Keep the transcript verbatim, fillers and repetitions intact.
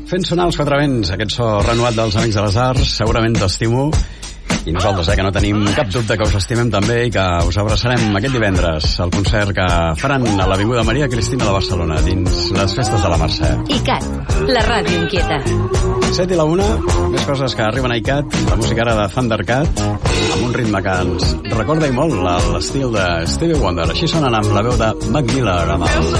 Fent sonar els quatre vents, aquest so renovat dels Amics de les Arts, segurament t'estimo, i nosaltres, eh, que no tenim cap dubte que us estimem també i que us abraçarem aquest divendres al concert que faran a l'Avinguda Maria Cristina de Barcelona, dins les festes de la Mercè. ICAT, la ràdio inquieta. set i la una, més coses que arriben a ICAT, la música ara de Thundercat, amb un ritme que ens recorda i molt l'estil de Stevie Wonder. Així sonen amb la veu de Mac Miller amb el